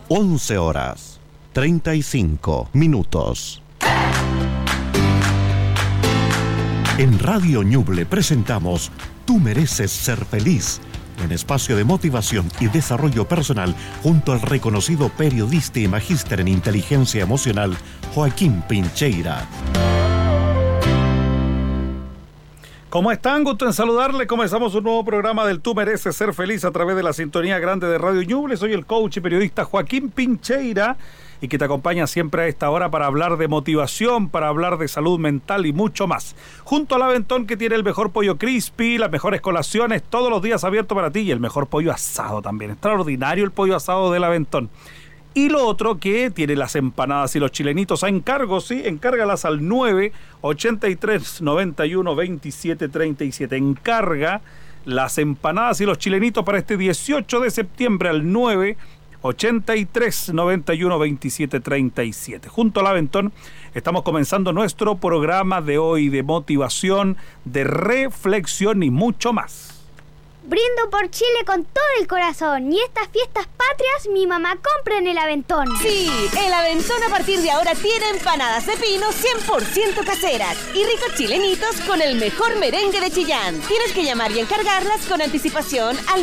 11:35. En Radio Ñuble presentamos Tú mereces ser feliz, un espacio de motivación y desarrollo personal junto al reconocido periodista y magíster en inteligencia emocional, Joaquín Pincheira. ¿Cómo están? Gusto en saludarle. Comenzamos un nuevo programa del Tú mereces ser feliz a través de la sintonía grande de Radio Ñuble. Soy el coach y periodista Joaquín Pincheira y que te acompaña siempre a esta hora para hablar de motivación, para hablar de salud mental y mucho más. Junto al Aventón, que tiene el mejor pollo crispy, las mejores colaciones, todos los días abierto para ti, y el mejor pollo asado también. Extraordinario el pollo asado del Aventón. Y lo otro, que tiene las empanadas y los chilenitos a encargo, sí, encárgalas al 983-91-2737. Encarga las empanadas y los chilenitos para este 18 de septiembre al 983-91-2737. Junto al Aventón estamos comenzando nuestro programa de hoy de motivación, de reflexión y mucho más. Brindo por Chile con todo el corazón, y estas fiestas patrias mi mamá compra en el Aventón. Sí, el Aventón a partir de ahora tiene empanadas de pino 100% caseras y ricos chilenitos con el mejor merengue de Chillán. Tienes que llamar y encargarlas con anticipación al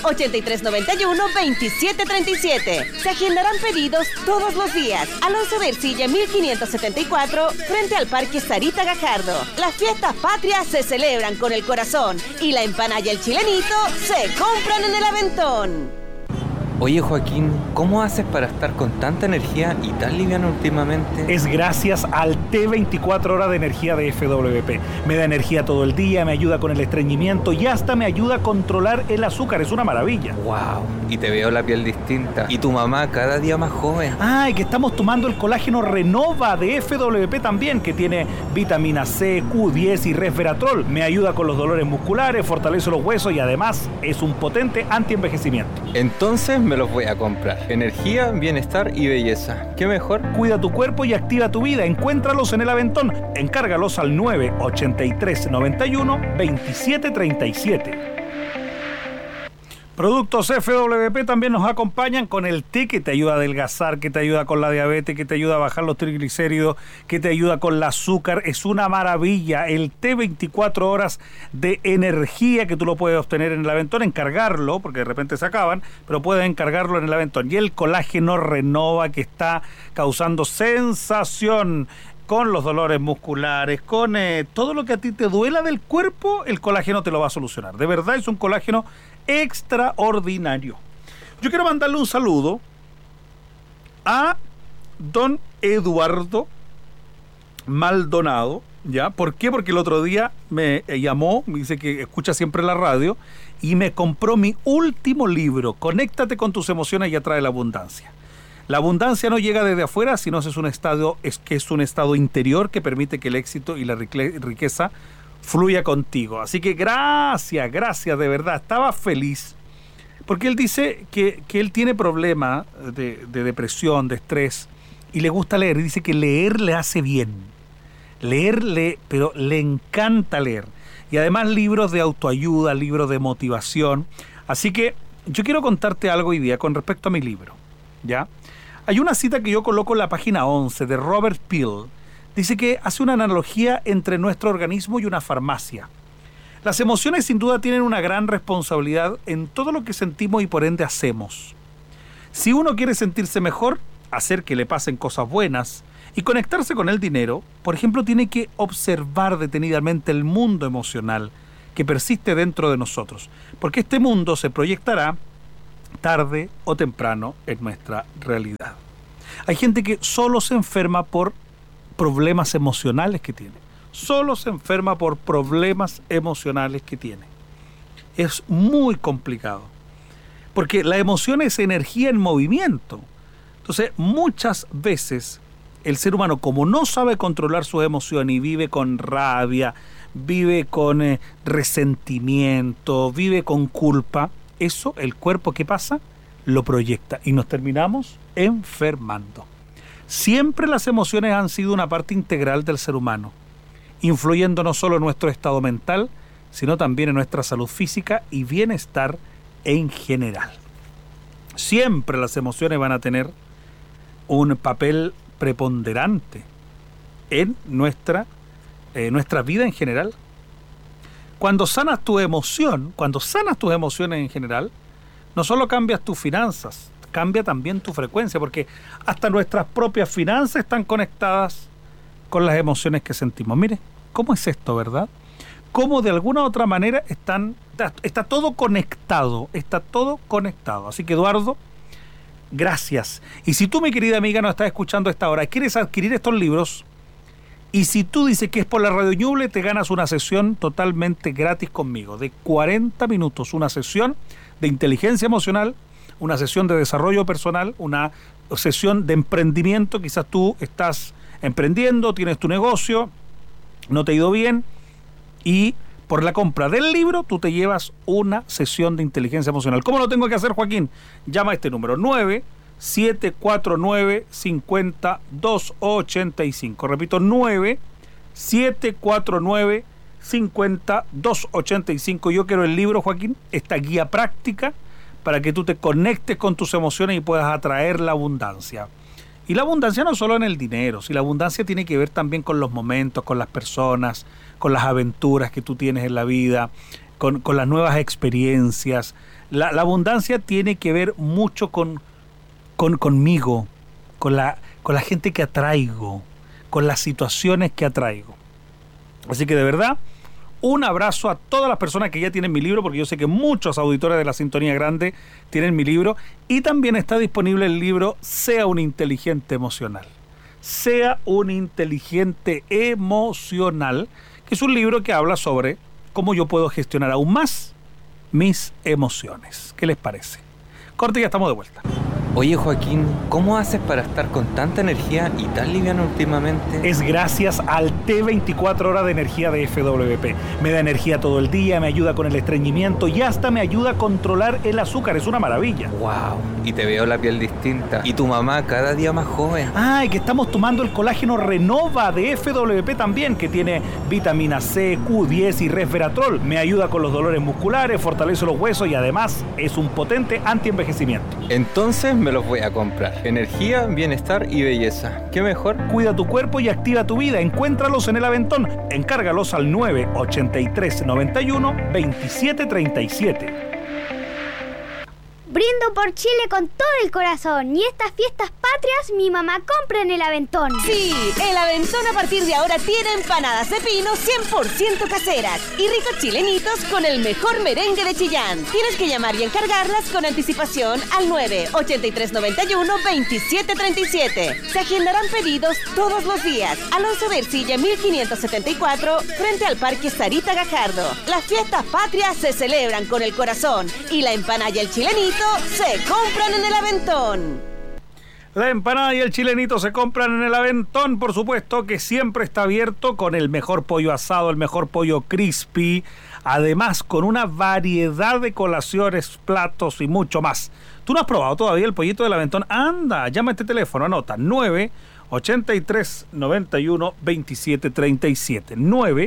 983-91-2737. Se agendarán pedidos todos los días. Alonso de Ercilla 1574, frente al Parque Sarita Gajardo. Las fiestas patrias se celebran con el corazón y la empanada y el chilenito se compran en el Aventón. Oye, Joaquín, ¿cómo haces para estar con tanta energía y tan liviano últimamente? Es gracias al té 24 horas de energía de FWP. Me da energía todo el día, me ayuda con el estreñimiento y hasta me ayuda a controlar el azúcar. Es una maravilla. ¡Wow! Y te veo la piel distinta. Y tu mamá cada día más joven. Y que estamos tomando el colágeno Renova de FWP también, que tiene vitamina C, Q10 y resveratrol. Me ayuda con los dolores musculares, fortalece los huesos y además es un potente antienvejecimiento. Entonces me los voy a comprar. Energía, bienestar y belleza. ¿Qué mejor? Cuida tu cuerpo y activa tu vida. Encuéntralos en el Aventón. Encárgalos al 983-91-2737. Productos FWP también nos acompañan con el té que te ayuda a adelgazar, que te ayuda con la diabetes, que te ayuda a bajar los triglicéridos, que te ayuda con el azúcar. Es una maravilla. El té 24 horas de energía que tú lo puedes obtener en el Aventón, encargarlo, porque de repente se acaban, pero puedes encargarlo en el Aventón. Y el colágeno Renova, que está causando sensación con los dolores musculares, con todo lo que a ti te duela del cuerpo, el colágeno te lo va a solucionar. De verdad es un colágeno extraordinario. Yo quiero mandarle un saludo a don Eduardo Maldonado, ¿ya? ¿Por qué? Porque el otro día me llamó, me dice que escucha siempre la radio y me compró mi último libro, Conéctate con tus emociones y atrae la abundancia. La abundancia no llega desde afuera, sino es un estado interior que permite que el éxito y la riqueza fluya contigo. Así que gracias, de verdad. Estaba feliz porque él dice que él tiene problemas de depresión, de estrés, y le gusta leer. Y dice que leer le hace bien. Pero le encanta leer. Y además libros de autoayuda, libros de motivación. Así que yo quiero contarte algo hoy día con respecto a mi libro, ¿ya? Hay una cita que yo coloco en la página 11 de Robert Peel. Dice que hace una analogía entre nuestro organismo y una farmacia. Las emociones sin duda tienen una gran responsabilidad en todo lo que sentimos y por ende hacemos. Si uno quiere sentirse mejor, hacer que le pasen cosas buenas y conectarse con el dinero, por ejemplo, tiene que observar detenidamente el mundo emocional que persiste dentro de nosotros, porque este mundo se proyectará tarde o temprano en nuestra realidad. Hay gente que solo se enferma por problemas emocionales que tiene. Es muy complicado, porque la emoción es energía en movimiento. Entonces, muchas veces el ser humano, como no sabe controlar sus emociones y vive con rabia, vive con resentimiento, vive con culpa, eso, el cuerpo, ¿qué pasa? Lo proyecta y nos terminamos enfermando. Siempre las emociones han sido una parte integral del ser humano, influyendo no solo en nuestro estado mental, sino también en nuestra salud física y bienestar en general. Siempre las emociones van a tener un papel preponderante en nuestra vida en general. Cuando sanas tus emociones en general, no solo cambias tus finanzas, cambia también tu frecuencia, porque hasta nuestras propias finanzas están conectadas con las emociones que sentimos. Mire, ¿cómo es esto, verdad? Cómo de alguna u otra manera está todo conectado, Así que, Eduardo, gracias. Y si tú, mi querida amiga, nos estás escuchando a esta hora, quieres adquirir estos libros, y si tú dices que es por la Radio Ñuble, te ganas una sesión totalmente gratis conmigo, de 40 minutos, una sesión de inteligencia emocional, una sesión de desarrollo personal, una sesión de emprendimiento. Quizás tú estás emprendiendo, tienes tu negocio, no te ha ido bien, y por la compra del libro tú te llevas una sesión de inteligencia emocional. ¿Cómo lo tengo que hacer, Joaquín? Llama a este número, 9-749-50-285. Repito, 9-749-50-285. Yo quiero el libro, Joaquín, esta guía práctica para que tú te conectes con tus emociones y puedas atraer la abundancia. Y la abundancia no solo en el dinero, si la abundancia tiene que ver también con los momentos, con las personas, con las aventuras que tú tienes en la vida, con las nuevas experiencias. La abundancia tiene que ver mucho conmigo, con la gente que atraigo, con las situaciones que atraigo. Así que de verdad, un abrazo a todas las personas que ya tienen mi libro, porque yo sé que muchos auditores de la Sintonía Grande tienen mi libro, y también está disponible el libro Sea un inteligente emocional. Sea un inteligente emocional, que es un libro que habla sobre cómo yo puedo gestionar aún más mis emociones. ¿Qué les parece? Corte y ya estamos de vuelta. Oye, Joaquín, ¿cómo haces para estar con tanta energía y tan liviano últimamente? Es gracias al té 24 horas de energía de FWP. Me da energía todo el día, me ayuda con el estreñimiento y hasta me ayuda a controlar el azúcar. Es una maravilla. ¡Wow! Y te veo la piel distinta. Y tu mamá cada día más joven. Ah, y que estamos tomando el colágeno Renova de FWP también, que tiene vitamina C, Q10 y resveratrol. Me ayuda con los dolores musculares, fortalece los huesos y además es un potente antienvejecimiento. Entonces me los voy a comprar. Energía, bienestar y belleza. ¿Qué mejor? Cuida tu cuerpo y activa tu vida. Encuéntralos en el Aventón. Encárgalos al 9-83-91-2737. Brindo por Chile con todo el corazón y estas fiestas patrias mi mamá compra en el Aventón. Sí, el Aventón a partir de ahora tiene empanadas de pino 100% caseras y ricos chilenitos con el mejor merengue de Chillán. Tienes que llamar y encargarlas con anticipación al 9-83-91-2737. Se agendarán pedidos todos los días. Alonso de Ercilla 1574 frente al Parque Sarita Gajardo. Las fiestas patrias se celebran con el corazón y la empanada y el chilenito se compran en el Aventón. La empanada y el chilenito se compran en el Aventón, por supuesto, que siempre está abierto con el mejor pollo asado, el mejor pollo crispy, además con una variedad de colaciones, platos y mucho más. ¿Tú no has probado todavía el pollito del Aventón? Anda, llama a este teléfono, anota, 9-83-91-2737,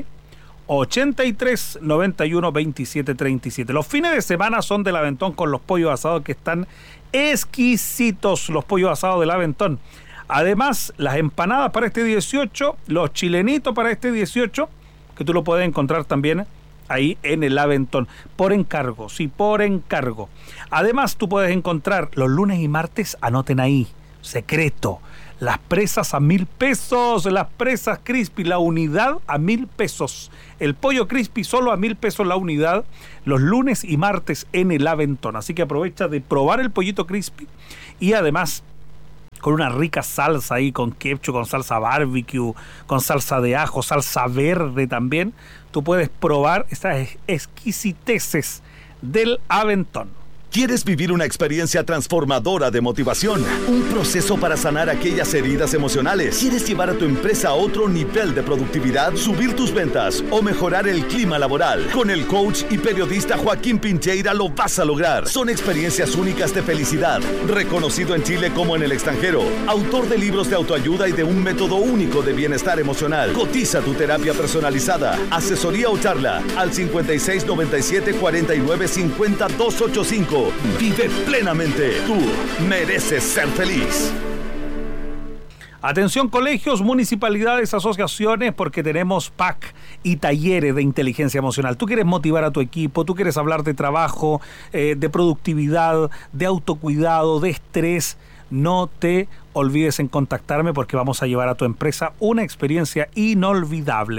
9-83-91-2737. Los fines de semana son del Aventón con los pollos asados que están exquisitos, los pollos asados del Aventón. Además, las empanadas para este 18, los chilenitos para este 18, que tú lo puedes encontrar también ahí en el Aventón, por encargo, sí, por encargo. Además, tú puedes encontrar los lunes y martes, anoten ahí, secreto, las presas a 1,000 pesos, las presas crispy, la unidad a 1,000 pesos. El pollo crispy solo a 1,000 pesos la unidad, los lunes y martes en el Aventón. Así que aprovecha de probar el pollito crispy y además con una rica salsa ahí, con ketchup, con salsa barbecue, con salsa de ajo, salsa verde también. Tú puedes probar estas exquisiteces del Aventón. ¿Quieres vivir una experiencia transformadora de motivación? Un proceso para sanar aquellas heridas emocionales. ¿Quieres llevar a tu empresa a otro nivel de productividad, subir tus ventas o mejorar el clima laboral? Con el coach y periodista Joaquín Pincheira lo vas a lograr. Son experiencias únicas de felicidad, reconocido en Chile como en el extranjero. Autor de libros de autoayuda y de un método único de bienestar emocional. Cotiza tu terapia personalizada, asesoría o charla al 5697-4950-285. futuro. Vive plenamente. Tú mereces ser feliz. Atención colegios, municipalidades, asociaciones, porque tenemos PAC y talleres de inteligencia emocional. Tú quieres motivar a tu equipo, tú quieres hablar de trabajo, de productividad, de autocuidado, de estrés. No te olvides en contactarme porque vamos a llevar a tu empresa una experiencia inolvidable.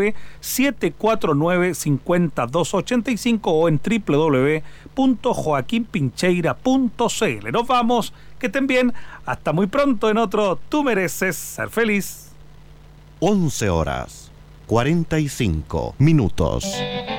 9749-5285 o en www.joaquinpincheira.cl. Nos vamos, que estén bien. Hasta muy pronto en otro Tú mereces ser feliz. 11 horas 45 minutos.